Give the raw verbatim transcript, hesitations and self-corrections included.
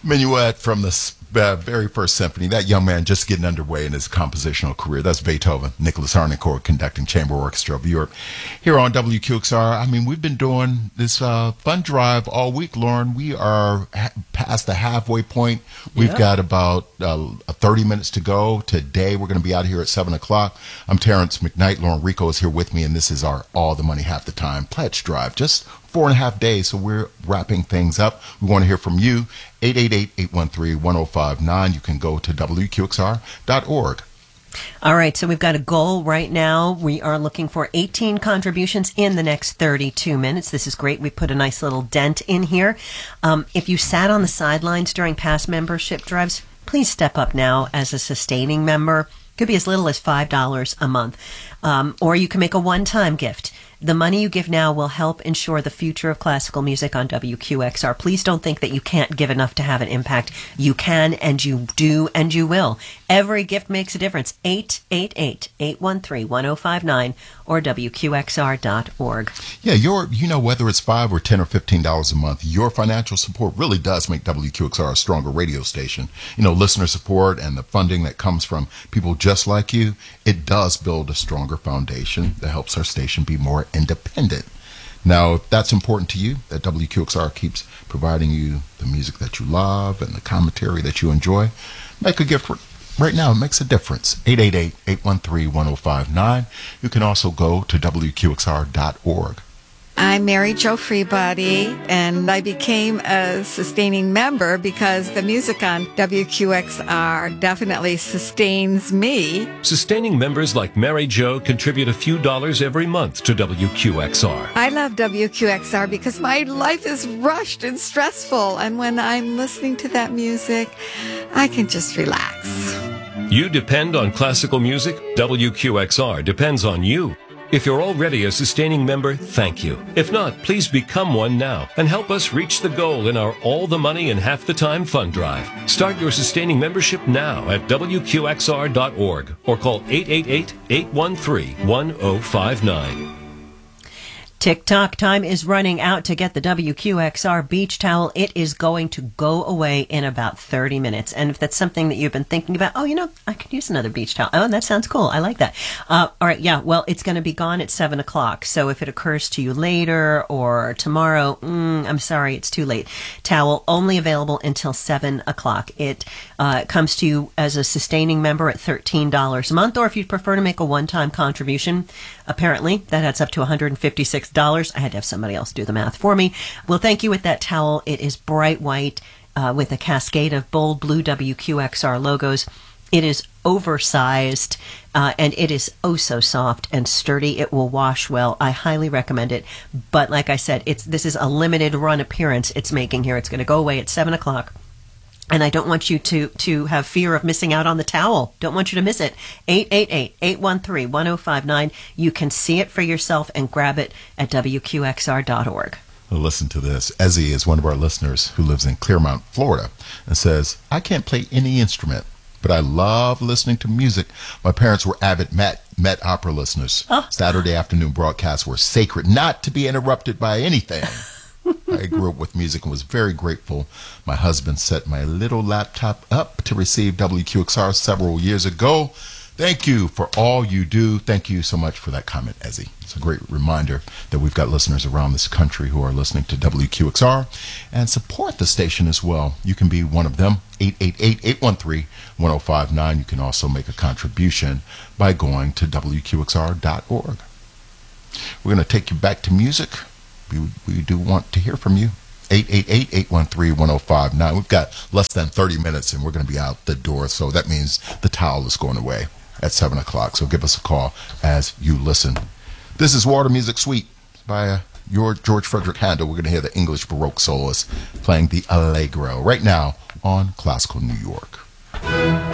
Minuet from the uh, very first symphony. That young man just getting underway in his compositional career. That's Beethoven, Nicholas Harnoncourt conducting Chamber Orchestra of Europe. Here on W Q X R, I mean, we've been doing this uh, fun drive all week, Lauren. We are ha- past the halfway point. We've Yeah. got about uh, thirty minutes to go. Today, we're going to be out here at seven o'clock. I'm Terrence McKnight. Lauren Rico is here with me, and this is our All the Money Half the Time pledge drive. Just four and a half days, so we're wrapping things up. We want to hear from you. eight eight eight, eight one three, one oh five nine. You can go to W Q X R dot org. All right, so we've got a goal right now. We are looking for eighteen contributions in the next thirty-two minutes. This is great. We put a nice little dent in here. Um, if you sat on the sidelines during past membership drives, please step up now as a sustaining member. Could be as little as five dollars a month. Um, or you can make a one-time gift. The money you give now will help ensure the future of classical music on W Q X R. Please don't think that you can't give enough to have an impact. You can, and you do, and you will. Every gift makes a difference. eight eight eight, eight one three, one oh five nine or W Q X R dot org. Yeah, your you know, whether it's five or ten or fifteen dollars a month, your financial support really does make W Q X R a stronger radio station. You know, listener support and the funding that comes from people just like you, it does build a stronger foundation that helps our station be more independent. Now, if that's important to you, that W Q X R keeps providing you the music that you love and the commentary that you enjoy, make a gift right now. It makes a difference. eight eight eight, eight one three, one oh five nine. You can also go to W Q X R dot org. I'm Mary Jo Freebody, and I became a sustaining member because the music on W Q X R definitely sustains me. Sustaining members like Mary Jo contribute a few dollars every month to W Q X R. I love W Q X R because my life is rushed and stressful, and when I'm listening to that music, I can just relax. You depend on classical music? W Q X R depends on you. If you're already a sustaining member, thank you. If not, please become one now and help us reach the goal in our All the Money in Half the Time fund drive. Start your sustaining membership now at W Q X R dot org or call eight eight eight, eight one three, one oh five nine. TikTok time is running out to get the W Q X R beach towel. It is going to go away in about thirty minutes. And if that's something that you've been thinking about, oh, you know, I could use another beach towel. Oh, that sounds cool. I like that. Uh, all right. Yeah. Well, it's going to be gone at seven o'clock. So if it occurs to you later or tomorrow, mm, I'm sorry, it's too late. Towel only available until seven o'clock. It uh, comes to you as a sustaining member at thirteen dollars a month, or if you'd prefer to make a one-time contribution, apparently that adds up to one hundred fifty-six dollars. I had to have somebody else do the math for me. Well, thank you with that towel. It is bright white uh, with a cascade of bold blue W Q X R logos. It is oversized uh, and it is oh so soft and sturdy. It will wash well. I highly recommend it. But like I said, it's this is a limited run appearance it's making here. It's going to go away at seven o'clock. And I don't want you to, to have fear of missing out on the towel. Don't want you to miss it. eight eight eight, eight one three, one oh five nine. You can see it for yourself and grab it at W Q X R dot org. Well, listen to this. Ezzy is one of our listeners who lives in Clearmount, Florida, and says, I can't play any instrument, but I love listening to music. My parents were avid Met, Met Opera listeners. Oh. Saturday afternoon broadcasts were sacred, not to be interrupted by anything. I grew up with music and was very grateful. My husband set my little laptop up to receive W Q X R several years ago. Thank you for all you do. Thank you so much for that comment, Ezzy. It's a great reminder that we've got listeners around this country who are listening to W Q X R and support the station as well. You can be one of them. eight eight eight, eight one three, one oh five nine. You can also make a contribution by going to W Q X R dot org. We're going to take you back to music. We, we do want to hear from you. eight eight eight, eight one three, one oh five nine. We've got less than thirty minutes and we're going to be out the door. So that means the towel is going away at seven o'clock. So give us a call as you listen. This is Water Music Suite by uh, your George Frederick Handel. We're going to hear the English Baroque soloist playing the Allegro right now on Classical New York.